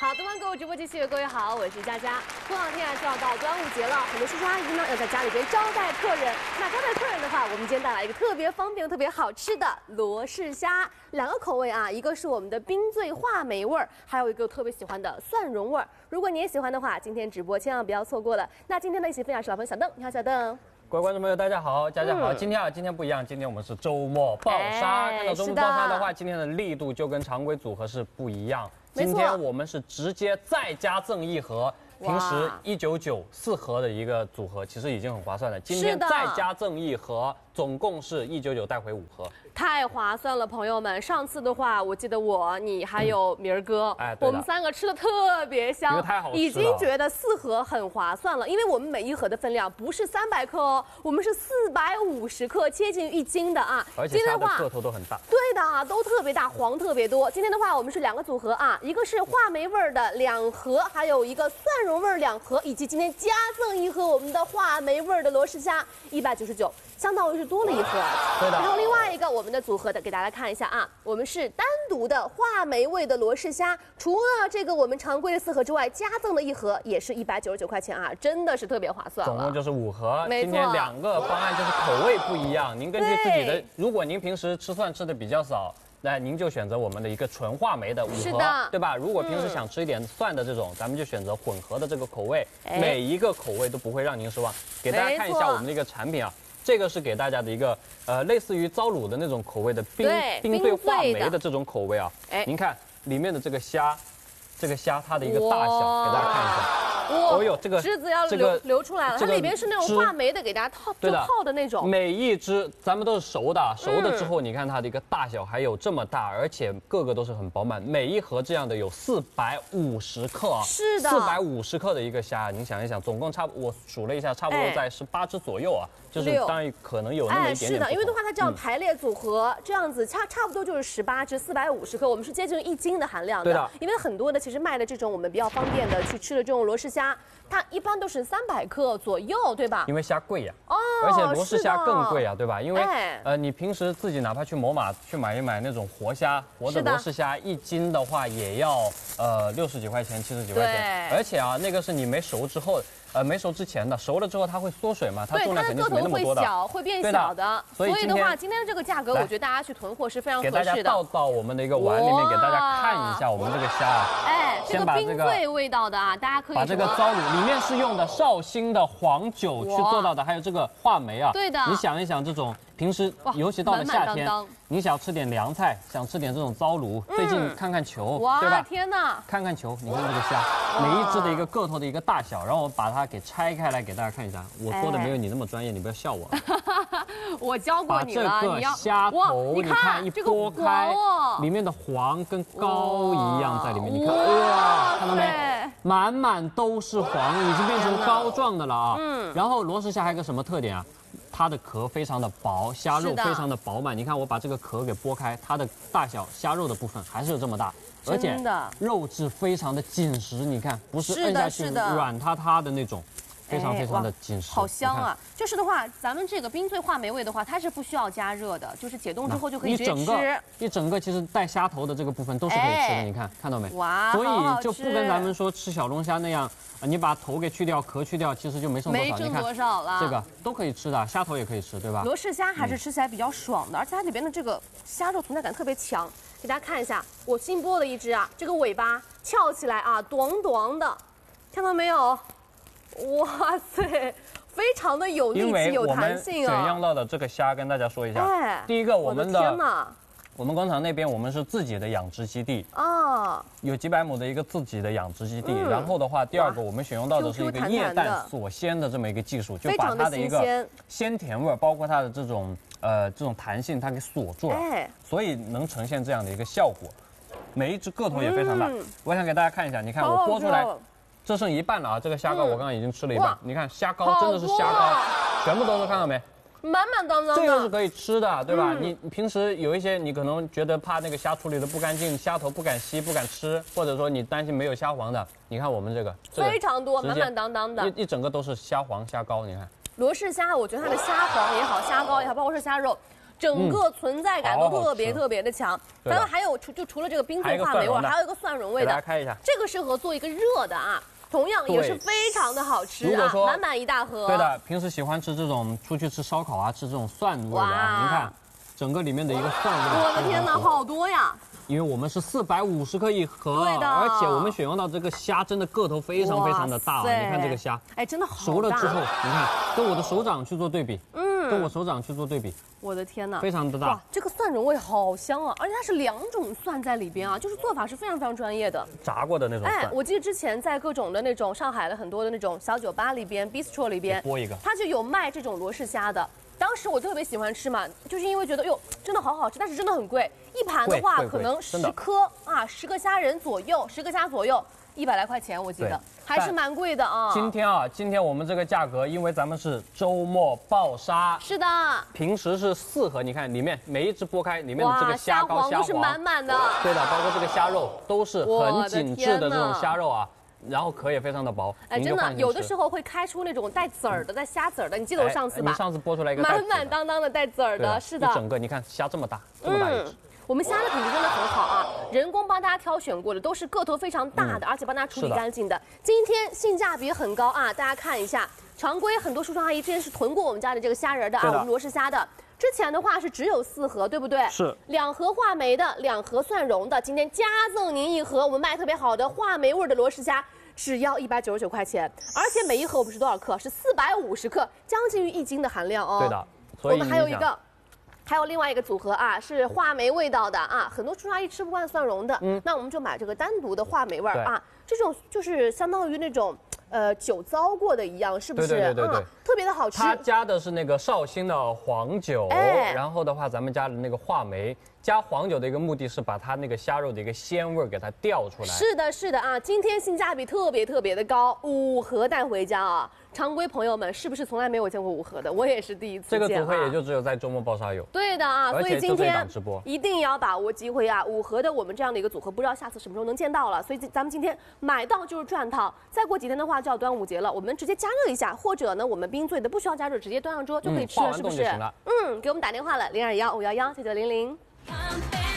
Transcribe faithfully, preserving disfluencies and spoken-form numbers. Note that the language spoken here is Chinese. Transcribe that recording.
好，东方购物直播继续，各位好，我是佳佳。过两天啊就要到端午节了，很多叔叔阿姨呢要在家里边招待客人。那招待客人的话，我们今天带来一个特别方便、特别好吃的罗氏虾，两个口味啊，一个是我们的冰醉话梅味儿，还有一个特别喜欢的蒜蓉味儿。如果你也喜欢的话，今天直播千万不要错过了。那今天的一起分享是老朋友小邓，你好，小邓。 各位观众朋友，大家好，佳佳好。嗯、今天啊，今天不一样，今天我们是周末爆杀。哎、看到周末爆杀的话，今天的力度就跟常规组合是不一样。今天我们是直接再加赠一盒，平时一九九四盒的一个组合，其实已经很划算了。今天再加赠一盒，总共是一九九带回五盒。 太划算了，朋友们！上次的话，我记得我、你还有明儿哥，嗯、哎，我们三个吃的特别香， 太好吃了， 已经觉得四盒很划算了。因为我们每一盒的分量不是三百克哦，我们是四百五十克，接近一斤的啊。 而且它的个头都很大。 对的，都特别大，黄特别多。今天的话，我们是两个组合啊，一个是话梅味的两盒，还有一个蒜蓉味两盒，以及今天加赠一盒我们的话梅味的罗氏虾，一百九十九，相当于是多了一盒。 对的。 然后另外一个我。 我们的组合的给大家看一下啊，我们是单独的话梅味的罗氏虾，除了这个我们常规的四盒之外，加赠的一盒也是一百九十九块钱啊，真的是特别划算。 总共就是五盒，今天两个方案就是口味不一样，您根据自己的，如果您平时吃蒜吃的比较少。 那您就选择我们的一个纯话梅的五盒，对吧？如果平时想吃一点蒜的这种，嗯、咱们就选择混合的这个口味，哎、每一个口味都不会让您失望。给大家看一下我们的一个产品啊，这个是给大家的一个呃类似于糟卤的那种口味的冰冰兑话梅的这种口味啊。哎，您看里面的这个虾，这个虾它的一个大小，给大家看一下。 哦哟，这个汁子要流流出来了，它里边是那种话梅的，给大家套就泡的那种。 每一只咱们都是熟的，熟的之后你看它的一个大小还有这么大，而且个个都是很饱满。每一盒这样的有四百五十克啊， 是的， 四百五十克的一个虾，您想一想，总共差不我数了一下，差不多在十八只左右啊，就是当然可能有那么一点点。 是的，因为的话它这样排列组合这样子，差差不多就是十八只，四百五十克，我们是接近一斤的含量的。对的，因为很多的其实卖的这种我们比较方便的去吃的这种罗氏虾。 它一般都是三百克左右，对吧？ 因为虾贵呀，哦，而且罗氏虾更贵啊，对吧？因为、哎、呃，你平时自己哪怕去某马去买一买那种活虾，活的罗氏虾一斤的话也要呃六十几块钱、七十几块钱，而且啊，那个是你没熟之后。 呃，没熟之前的，熟了之后它会缩水嘛，它重量肯定是没那么多的， 会小，会变小的。所以的话，今天的这个价格，我觉得大家去囤货是非常合适的。 给大家倒到我们的一个碗里面，给大家看一下我们这个虾啊。 哎，这个冰醉味道的啊，大家可以把这个糟卤里面是用的绍兴的黄酒去做到的，还有这个话梅啊。 对的。 你想一想，这种平时尤其到了夏天，你想吃点凉菜，想吃点这种糟卤，最近看看球，对吧？ 天哪！ 看看球，你看这个虾，每一只的一个个头的一个大小，然后我把它给拆开来。 给大家看一下，我说的没有你那么专业，你不要笑我。 我教过你了， 把这个虾头你看一剥开，里面的黄跟膏一样在里面，你看哇，看到没？满满都是黄，已经变成膏状的了啊。嗯。然后罗氏虾还有个什么特点啊？它的壳非常的薄，虾肉非常的饱满。你看我把这个壳给剥开，它的大小虾肉的部分还是有这么大。 而且肉质非常的紧实，你看，不是摁下去软塌塌的那种。 非常非常的紧实， 好香啊！就是的话，咱们这个冰醉话梅味的话，它是不需要加热的，就是解冻之后就可以直接吃。 一整个其实带虾头的这个部分都是可以吃的，你看看到没？哇，所以就不跟咱们说吃小龙虾那样，你把头给去掉，壳去掉，其实就没剩多少。 没剩多少了。 这个都可以吃的，虾头也可以吃，对吧？ 罗氏虾还是吃起来比较爽的，而且它里边的这个虾肉存在感特别强。给大家看一下，我新剥的一只啊，这个尾巴翘起来啊，短短的，看到没有？ 哇塞，非常的有力气、有弹性啊！ 选用到的这个虾，跟大家说一下。哎，第一个，我们的天哪， 我们工厂那边我们是自己的养殖基地啊，有几百亩的一个自己的养殖基地。嗯、然后的话，第二个我们选用到的是一个液氮锁鲜的这么一个技术，就把它的一个鲜甜味，包括它的这种呃这种弹性，它给锁住了，哎、所以能呈现这样的一个效果。每一只个头也非常大，嗯、我想给大家看一下，你看我剥出来。 这剩一半了啊！这个虾膏我刚刚已经吃了一半，你看虾膏真的是虾膏，全部都是看到没？ 满满当当的。 这个是可以吃的，对吧？你平时有一些你可能觉得怕那个虾处理的不干净，虾头不敢吸不敢吃，或者说你担心没有虾黄的，你看我们这个非常多，满满当当的， 一一整个都是虾黄虾膏，你看。 罗氏虾，我觉得它的虾黄也好，虾膏也好，包括是虾肉。 整个存在感都特别特别的强。咱们还有除就除了这个冰醉话梅味，还有一个蒜蒜蓉味的。 给大家开一下， 这个适合做一个热的啊。 同样也是非常的好吃啊，满满一大盒。 对的，平时喜欢吃这种出去吃烧烤啊，吃这种蒜味的啊，您看，整个里面的一个蒜味。 我的天哪，好多呀！ 因为我们是四百五十克一盒，对的，而且我们选用到这个虾真的个头非常非常的大，你看这个虾， 哎，真的好大。 熟了之后，你看跟我的手掌去做对比，嗯，跟我手掌去做对比。 我的天呐， 非常的大哇！ 这个蒜蓉味好香啊，而且它是两种蒜在里边啊，就是做法是非常非常专业的， 炸过的那种蒜。哎， 我记得之前在各种的那种上海的很多的那种小酒吧里边 ，bistro 里边， 播一个， 它就有卖这种罗氏虾的。当时我特别喜欢吃嘛，就是因为觉得哟，真的好好吃，但是真的很贵，一盘的话可能十颗啊，十个虾仁左右，十个虾左右。 一百来块钱，我记得还是蛮贵的啊。 今天啊，今天我们这个价格，因为咱们是周末爆杀， 是的， 平时是四盒，你看里面每一只剥开，里面的这个虾膏、虾黄都是满满的。 对的，包括这个虾肉都是很紧致的这种虾肉啊。 然后壳也非常的薄， 哎，真的有的时候会开出那种带籽儿的、带虾籽儿的。你记得我上次吧？ 你上次剥出来一个满满当当的带籽儿的，是的。 一整个你看虾这么大，这么大一只。 我们虾的品质真的很好啊，人工帮大家挑选过的，都是个头非常大的，而且帮大家处理干净的。今天性价比很高啊，大家看一下，常规很多叔叔阿姨之前是囤过我们家的这个虾仁的啊，我们罗氏虾的。 之前的话是只有四盒，对不对？ 是两盒话梅的，两盒蒜蓉的。今天加赠您一盒我们卖特别好的话梅味的罗氏虾，只要一百九十九块钱，而且每一盒我们是多少克？是四百五十克，将近于一斤的含量哦。 对的，所以我们还有一个。 还有另外一个组合啊，是话梅味道的啊，很多叔叔阿姨吃不惯蒜蓉的，嗯，那我们就买这个单独的话梅味儿啊，这种就是相当于那种呃酒糟过的一样，是不是？ 对对对对对， 嗯、特别的好吃。 它加的是那个绍兴的黄酒，哎、然后的话咱们加的那个话梅。 加黄酒的一个目的是把它那个虾肉的一个鲜味给它调出来。 是的，是的啊，今天性价比特别特别的高，五盒带回家啊！常规朋友们是不是从来没有见过五盒的？我也是第一次见、啊。 这个组合也就只有在周末爆杀有。 对的啊，所以今天直播一定要把握机会啊！五盒的我们这样的一个组合，不知道下次什么时候能见到了。所以咱们今天买到就是赚套。再过几天的话就要端午节了，我们直接加热一下，或者呢我们冰醉的不需要加热，直接端上桌就可以吃了， 嗯、 是不是？嗯，给我们打电话了，零二幺五幺幺九九零零。